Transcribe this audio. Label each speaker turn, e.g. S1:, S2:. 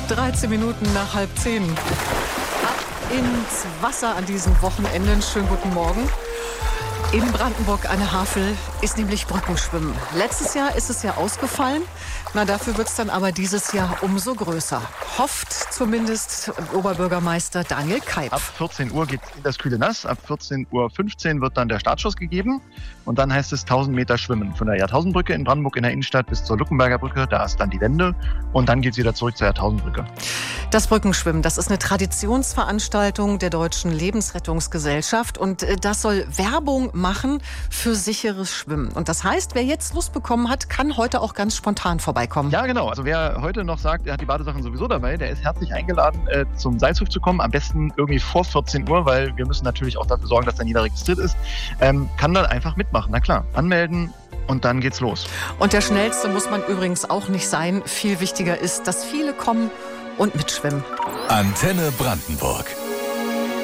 S1: 13 Minuten nach 9:30. Ab ins Wasser an diesen Wochenenden. Schönen guten Morgen. In Brandenburg an der Havel ist nämlich Brückenschwimmen. Letztes Jahr ist es ja ausgefallen. Dafür wird es dann aber dieses Jahr umso größer. Hofft zumindest Oberbürgermeister Daniel Keib.
S2: Ab 14 Uhr geht es in das kühle Nass. Ab 14:15 Uhr wird dann der Startschuss gegeben. Und dann heißt es 1000 Meter schwimmen. Von der Jahrtausendbrücke in Brandenburg in der Innenstadt bis zur Luckenberger Brücke. Da ist dann die Wende. Und dann geht es wieder zurück zur Jahrtausendbrücke.
S1: Das Brückenschwimmen, das ist eine Traditionsveranstaltung der Deutschen Lebensrettungsgesellschaft. Und das soll Werbung machen für sicheres Schwimmen. Und das heißt, wer jetzt Lust bekommen hat, kann heute auch ganz spontan vorbeikommen.
S2: Ja, genau. Also wer heute noch sagt, er hat die Badesachen sowieso dabei, der ist herzlich eingeladen, zum Seilzug zu kommen. Am besten irgendwie vor 14 Uhr, weil wir müssen natürlich auch dafür sorgen, dass dann jeder registriert ist. Kann dann einfach mitmachen. Na klar, anmelden und dann geht's los.
S1: Und der Schnellste muss man übrigens auch nicht sein. Viel wichtiger ist, dass viele kommen und mitschwimmen.
S3: Antenne Brandenburg.